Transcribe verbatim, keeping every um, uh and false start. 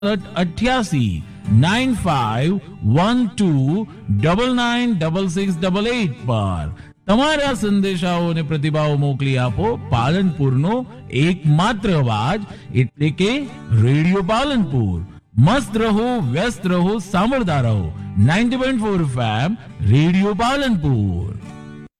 અઠ્યાસી nine five one two double nine double six double eight પર તમારા સંદેશાઓ અને પ્રતિભાવો મોકલી આપો. પાલનપુરનો એકમાત્ર અવાજ એટલે કે રેડિયો પાલનપુર. મસ્ત રહો, વ્યસ્ત રહો, સાંભળતા રહો. Ninety point four F M radio Palanpur.